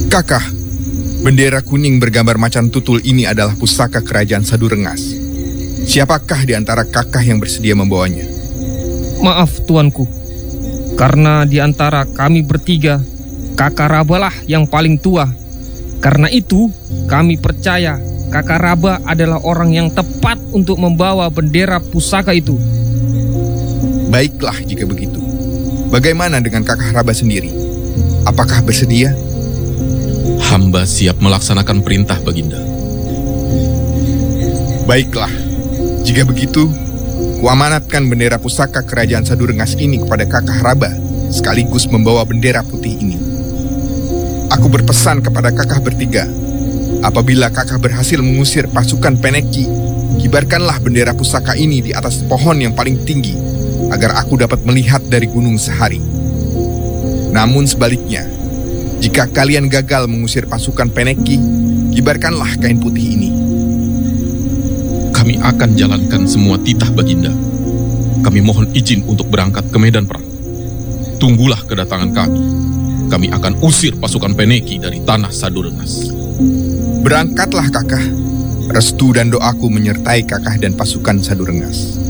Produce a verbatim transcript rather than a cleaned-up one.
Kakah, bendera kuning bergambar macan tutul ini adalah pusaka kerajaan Sadurengas. Siapakah di antara kakah yang bersedia membawanya? Maaf tuanku, karena di antara kami bertiga, Kakak Raba lah yang paling tua. Karena itu, kami percaya Kakak Raba adalah orang yang tepat untuk membawa bendera pusaka itu. Baiklah jika begitu. Bagaimana dengan Kakak Raba sendiri? Apakah bersedia? Hamba siap melaksanakan perintah, Baginda. Baiklah, jika begitu, kuamanatkan bendera pusaka kerajaan Sadurengas ini kepada Kakak Raba, sekaligus membawa bendera putih ini. Aku berpesan kepada kakak bertiga, apabila kakak berhasil mengusir pasukan Peneki, kibarkanlah bendera pusaka ini di atas pohon yang paling tinggi, agar aku dapat melihat dari gunung sehari. Namun sebaliknya, jika kalian gagal mengusir pasukan Peneki, kibarkanlah kain putih ini. Kami akan jalankan semua titah, Baginda. Kami mohon izin untuk berangkat ke medan perang. Tunggulah kedatangan kami. Kami akan usir pasukan Peneki dari tanah Sadurengas. Berangkatlah kakak. Restu dan doaku menyertai kakak dan pasukan Sadurengas.